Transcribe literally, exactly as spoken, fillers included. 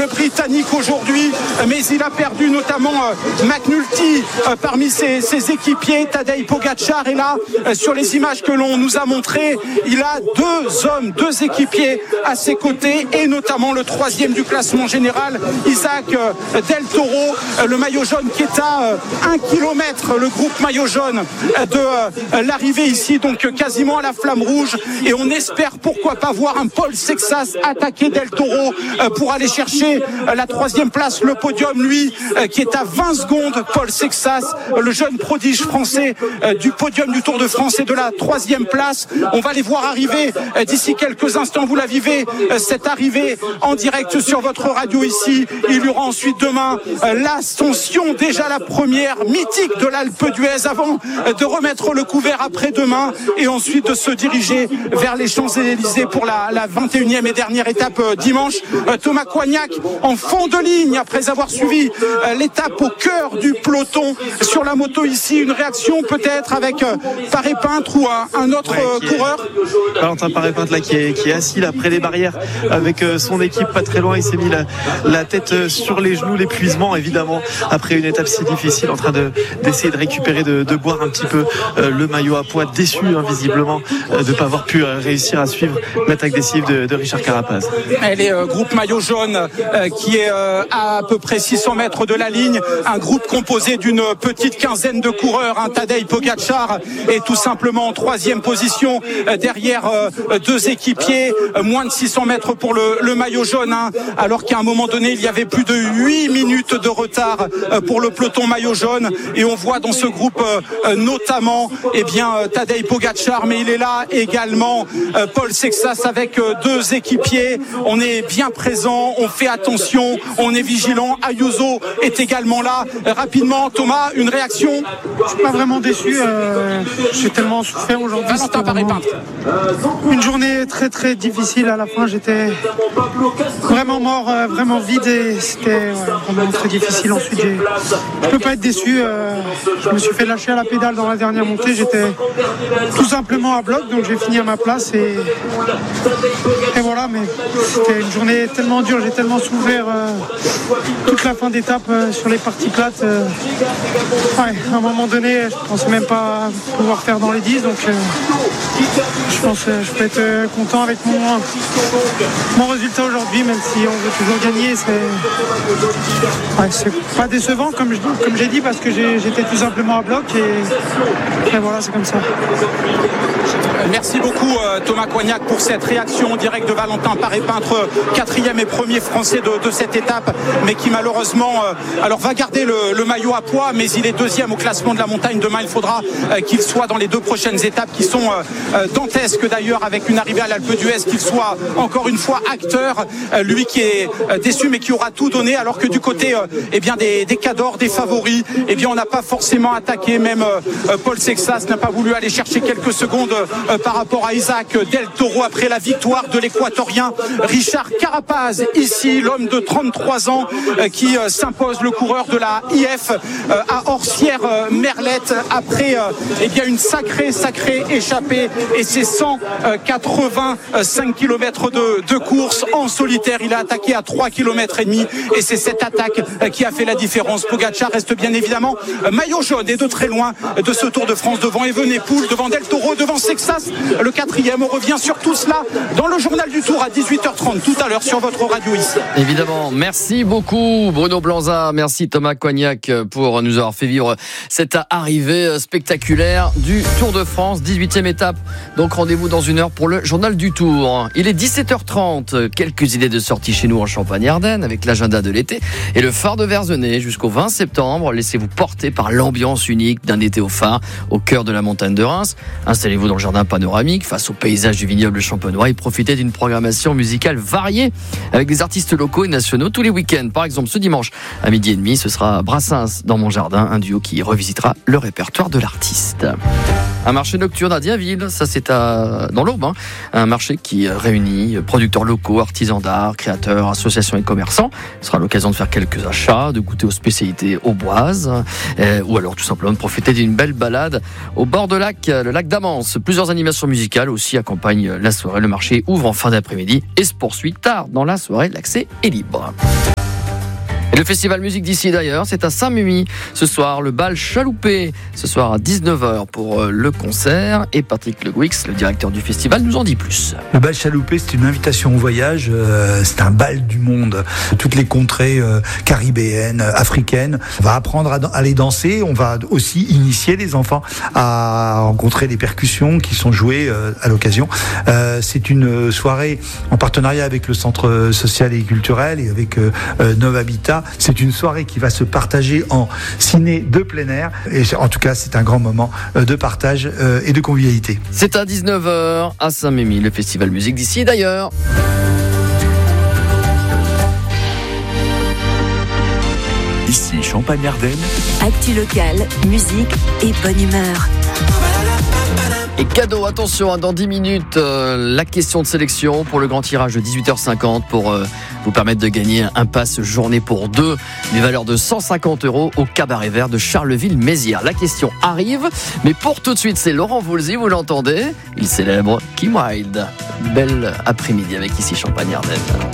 le Britannique aujourd'hui, mais il a perdu notamment McNulty parmi ses, ses équipiers, Tadej Pogačar. Et là, sur les images que l'on nous a montrées, il a deux hommes, deux équipiers à ses côtés, et notamment le troisième du classement général, Isaac Del Toro, le maillot jaune qui est à un kilomètre, le groupe maillot jaune, de l'arrivée ici, donc quasiment à la flamme rouge. Et on espère pourquoi pas voir un Paul Sexas attaquer Del Toro pour aller chercher la troisième place, le podium, lui qui est à vingt secondes. Paul Sexas, le jeune prodige français du podium du Tour de France et de la troisième place. On va les voir arriver d'ici quelques instants. Vous la vivez, cette arrivée en direct sur votre radio ici. Il y aura ensuite demain l'ascension, déjà la première mythique de l'Alpe d'Huez, avant de remettre le couvert après-demain et ensuite de se diriger vers les Champs-Élysées pour la, la vingt et unième et dernière étape dimanche. Thomas Coignac en fond de ligne après avoir suivi l'étape au cœur du peloton sur la moto ici. Une réaction peut-être avec Paré-Peintre ou un, un autre ouais, coureur. Valentin Paré-Peintre là qui est, qui est assis là près des barrières avec son équipe pas très loin. Il s'est mis la, la tête sur les genoux, l'épuisement évidemment après une étape si difficile, en train de, d'essayer de récupérer, de, de boire un petit peu euh, le maillot à poids, déçu hein, visiblement euh, de ne pas avoir pu euh, réussir à suivre l'attaque décisive de, de Richard Carapaz. Elle est euh, groupe maillot jaune euh, qui est euh, à, à peu près six cents mètres de la ligne, un groupe composé d'une petite quinzaine de coureurs. hein. Tadej Pogačar est tout simplement en troisième position euh, derrière euh, deux équipiers, euh, moins de six cents mètres pour le, le maillot jaune, hein, alors qu'à un moment donné il y avait plus de huit minutes de retard euh, pour le peloton maillot jaune. Et on voit dans ce groupe euh, notamment eh bien, euh, Tadej Pogačar, mais il est là également euh, Paul Sexas avec euh, deux équipiers. On est bien présent, on fait attention, on est vigilant. Ayuso est également là. Euh, rapidement, Thomas, une réaction? Je suis pas vraiment déçu, euh, j'ai tellement souffert aujourd'hui. Valentin Paré-Peintre. Une journée très très difficile. À la fin, j'étais vraiment mort, euh, vraiment vide, et c'était ouais, vraiment très difficile. Ensuite, j'ai... je peux pas être déçu. Euh, je me suis fait lâcher à la pédale dans la dernière montée. J'étais tout simplement à bloc, donc j'ai fini à ma place et, et voilà. Mais c'était une journée tellement dure, j'ai tellement souffert euh, toute la fin d'étape euh, sur les parties plates. Euh, ouais, à un moment donné, je pensais même pas pouvoir faire dans les dix, donc euh, je pense que je peux être euh, content avec mon, mon résultat aujourd'hui, même si on veut toujours gagner. C'est, ouais, c'est pas décevant comme, je, comme j'ai dit, parce que j'ai, j'étais tout simplement à bloc et, et voilà, c'est comme ça. Merci beaucoup Thomas Coignac pour cette réaction en direct de Valentin Paré-Peintre, quatrième et premier français de, de cette étape, mais qui malheureusement euh, alors va garder le, le maillot à poids, mais il est deuxième au classement de la montagne. Demain il faudra euh, qu'il soit dans les deux prochaines étapes qui sont euh, dantesques d'ailleurs, avec une arrivée à l'Alpe d'Huez, qu'il soit encore une fois acteur, euh, lui qui est euh, déçu mais qui aura tout donné, alors que du côté euh, eh bien des, des cadors, des favoris, eh bien on n'a pas forcément attaqué. Même euh, Paul Sexas n'a pas voulu aller chercher quelques secondes euh, par rapport à Isaac Del Toro après la victoire de l'équatorien Richard Carapaz. Ici, l'homme de trente-trois ans euh, qui euh, s'impose, le coureur de la I F euh, à Orsières-Merlette après euh, eh bien une sacrée, sacrée échappée, et c'est cent quatre-vingt-cinq kilomètres de, de course en solitaire. Il a attaqué à trois kilomètres et demi, et c'est cette attaque euh, qui a fait la différence. Pogačar reste bien évidemment euh, maillot jaune et de très loin de ce Tour de France, devant Evenepoel, devant Del Toro, devant Sexas, le quatrième. On revient sur tout cela dans le journal du Tour à dix-huit heures trente tout à l'heure sur votre radio ici. Évidemment, merci beaucoup Bruno Blanza, merci Thomas Coignac pour nous avoir fait vivre cette arrivée spectaculaire du Tour de France, dix-huitième étape. Donc rendez-vous dans une heure pour le journal du Tour. Il est dix-sept heures trente, quelques idées de sortie chez nous en Champagne-Ardenne avec l'agenda de l'été et le phare de Verzenay jusqu'au vingt septembre. Laissez-vous porter par l'ambiance unique d'un été au phare, au cœur de la montagne de Reims. Installez-vous dans le jardin panoramique face au paysage du vignoble champenois et profitez d'une programmation musicale variée avec des artistes locaux et nationaux tous les week-ends. Par exemple, ce dimanche à midi et demi, ce sera Brassens dans mon jardin, un duo qui revisitera le répertoire de l'artiste. Un marché nocturne à Dienville, ça c'est à, dans l'Aube, hein. Un marché qui réunit producteurs locaux, artisans d'art, créateurs, associations et commerçants. Ce sera l'occasion de faire quelques achats, de goûter aux spécialités auboises, euh, ou alors tout simplement de profiter d'une belle balade au bord de lac, le lac d'Amance. Plusieurs animations musicales aussi accompagnent la soirée. Le marché ouvre en fin d'après-midi et se poursuit tard dans la soirée. L'accès est libre. Et le festival musique d'ici d'ailleurs, c'est à Saint-Mumi ce soir, le bal Chaloupé, ce soir à dix-neuf heures pour le concert. Et Patrick Le Guix, le directeur du festival, nous en dit plus. Le bal Chaloupé, c'est une invitation au voyage, euh, c'est un bal du monde, toutes les contrées euh, caribéennes, africaines. On va apprendre à aller danser, on va aussi initier les enfants à rencontrer des percussions qui sont jouées euh, à l'occasion. Euh, c'est une soirée en partenariat avec le Centre social et culturel et avec euh, Nova Habitat. C'est une soirée qui va se partager en ciné de plein air. Et en tout cas, c'est un grand moment de partage euh, et de convivialité. C'est à dix-neuf heures à Saint-Mémy, le festival musique d'ici d'ailleurs. Ici Champagne-Ardenne. Actu locale, musique et bonne humeur. Et cadeau, attention, dans dix minutes, euh, la question de sélection pour le grand tirage de dix-huit heures cinquante pour euh, vous permettre de gagner un pass journée pour deux, des valeurs de cent cinquante euros au Cabaret Vert de Charleville-Mézières. La question arrive, mais pour tout de suite, c'est Laurent Voulzy, vous l'entendez, il célèbre Kim Wilde. Belle après-midi avec ici Champagne-Ardenne.